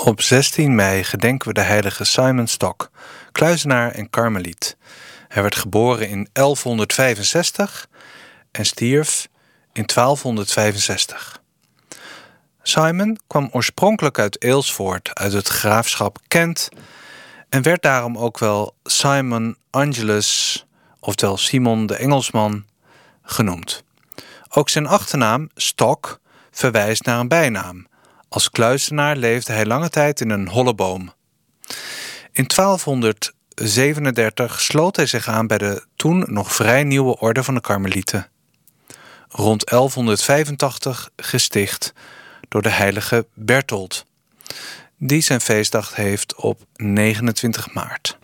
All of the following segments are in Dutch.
Op 16 mei gedenken we de heilige Simon Stock, kluizenaar en karmeliet. Hij werd geboren in 1165 en stierf in 1265. Simon kwam oorspronkelijk uit Aylesford, uit het graafschap Kent, en werd daarom ook wel Simon Angelus, oftewel Simon de Engelsman, genoemd. Ook zijn achternaam, Stock, verwijst naar een bijnaam. Als kluizenaar leefde hij lange tijd in een holle boom. In 1237 sloot hij zich aan bij de toen nog vrij nieuwe orde van de Karmelieten. Rond 1185 gesticht door de heilige Berthold, die zijn feestdag heeft op 29 maart.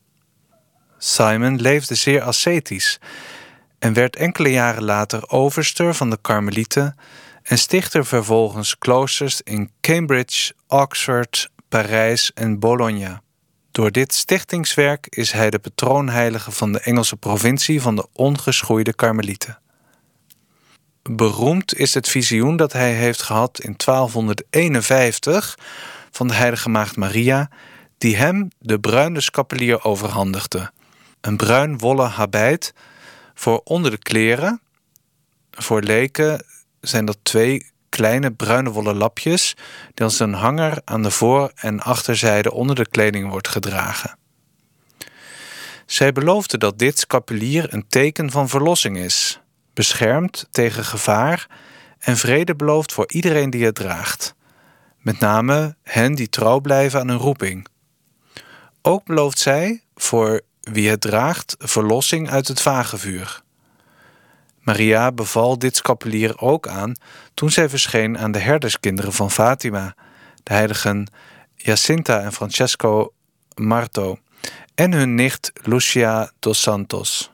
Simon leefde zeer ascetisch en werd enkele jaren later overste van de Karmelieten en stichtte vervolgens kloosters in Cambridge, Oxford, Parijs en Bologna. Door dit stichtingswerk is hij de patroonheilige van de Engelse provincie van de ongeschoeide Karmelieten. Beroemd is het visioen dat hij heeft gehad in 1251 van de heilige maagd Maria, die hem de bruine schapelier overhandigde. Een bruin wollen habit voor onder de kleren. Voor leken zijn dat 2 kleine bruine wollen lapjes die als een hanger aan de voor- en achterzijde onder de kleding wordt gedragen. Zij beloofde dat dit schapelier een teken van verlossing is, beschermt tegen gevaar en vrede belooft voor iedereen die het draagt, met name hen die trouw blijven aan hun roeping. Ook belooft zij voor wie het draagt verlossing uit het vagevuur. Maria beval dit schapelier ook aan toen zij verscheen aan de herderskinderen van Fatima, de heiligen Jacinta en Francesco Marto en hun nicht Lucia dos Santos.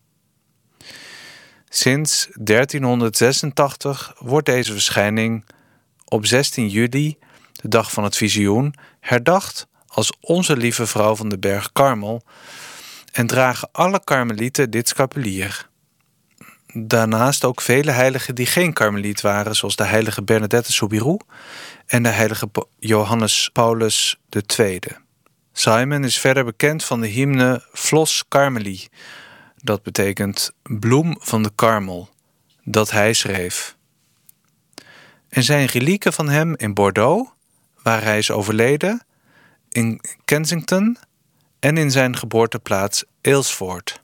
Sinds 1386 wordt deze verschijning op 16 juli, de dag van het visioen, herdacht als Onze Lieve Vrouw van de Berg Karmel en dragen alle karmelieten dit schapelier. Daarnaast ook vele heiligen die geen karmeliet waren, zoals de heilige Bernadette Soubirous en de heilige Johannes Paulus II. Simon is verder bekend van de hymne Flos Carmeli, dat betekent bloem van de karmel, dat hij schreef. Er zijn relieken van hem in Bordeaux, waar hij is overleden, in Kensington en in zijn geboorteplaats Aylesford.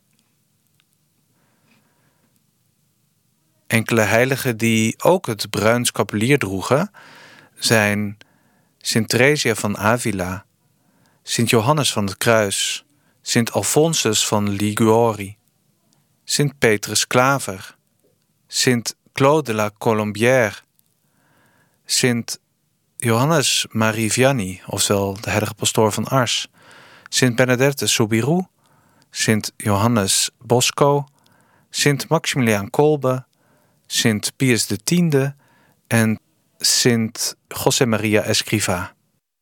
Enkele heiligen die ook het bruin schapelier droegen zijn Sint Theresia van Avila, Sint Johannes van het Kruis, Sint Alphonsus van Liguori, Sint Petrus Claver, Sint Claude de la Colombière, Sint Johannes Marie Vianney, oftewel de heilige pastoor van Ars, Sint Bernadette Soubirous, Sint Johannes Bosco, Sint Maximiliaan Kolbe, Sint Pius X en Sint José Maria Escrivá.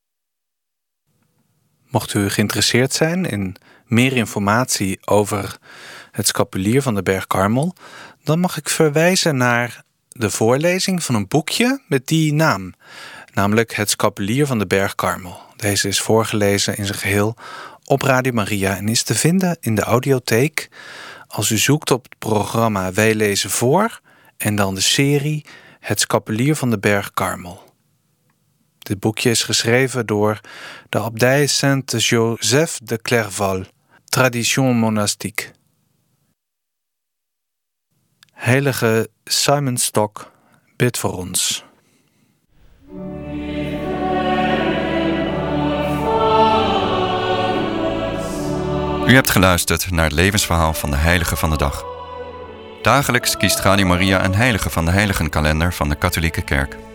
Mocht u geïnteresseerd zijn in meer informatie over het schapelier van de Berg Karmel, dan mag ik verwijzen naar de voorlezing van een boekje met die naam, namelijk Het Schapelier van de Berg Karmel. Deze is voorgelezen in zijn geheel op Radio Maria en is te vinden in de audiotheek als u zoekt op het programma Wij lezen voor en dan de serie Het Schapelier van de Berg Karmel. Dit boekje is geschreven door de abdij Saint-Joseph de Clairval, Tradition Monastique. Heilige Simon Stock, bid voor ons. U hebt geluisterd naar het levensverhaal van de heilige van de dag. Dagelijks kiest Radio Maria een heilige van de heiligenkalender van de katholieke kerk.